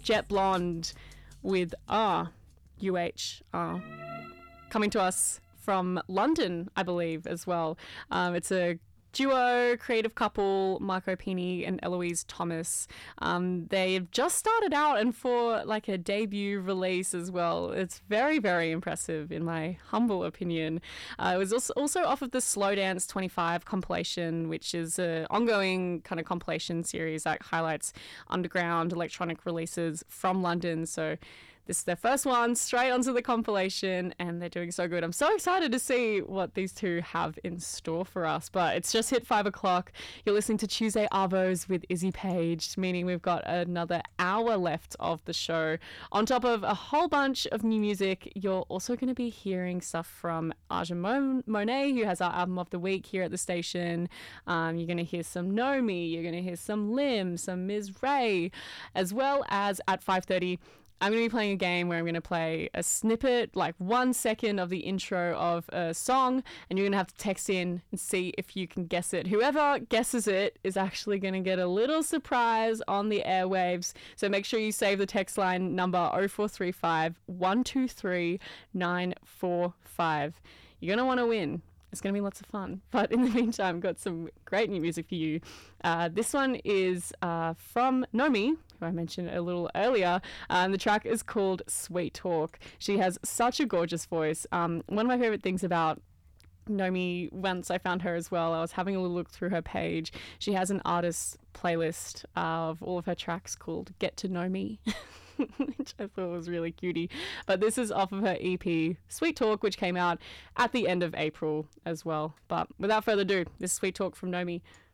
Jet Blonde with UHR. Coming to us from London, I believe, as well. It's a duo, creative couple, Marco Pini and Eloise Thomas. They've just started out, and for like a debut release as well, it's very, very impressive in my humble opinion. It was also off of the Slow Dance 25 compilation, which is an ongoing kind of compilation series that highlights underground electronic releases from London. So this is their first one, straight onto the compilation, and they're doing so good. I'm so excited to see what these two have in store for us. But it's just hit 5 o'clock. You're listening to Tuesday Arvos with Izzy Page, meaning we've got another hour left of the show. On top of a whole bunch of new music, you're also going to be hearing stuff from Arjun Monet, who has our album of the week here at the station. You're going to hear some Nomi, you're going to hear some Lim, some Ms. Ray, as well as at 5:30, I'm going to be playing a game where I'm going to play a snippet, like 1 second of the intro of a song, and you're going to have to text in and see if you can guess it. Whoever guesses it is actually going to get a little surprise on the airwaves. So make sure you save the text line number 0435 123 945. You're going to want to win. It's going to be lots of fun. But in the meantime, I've got some great new music for you. This one is from Nomi, who I mentioned a little earlier. The track is called Sweet Talk. She has such a gorgeous voice. One of my favorite things about Nomi, once I found her as well, I was having a little look through her page. She has an artist playlist of all of her tracks called Get to Know Me, which I thought was really cutie. But this is off of her EP Sweet Talk, which came out at the end of April as well. But without further ado, this is Sweet Talk from Nomi.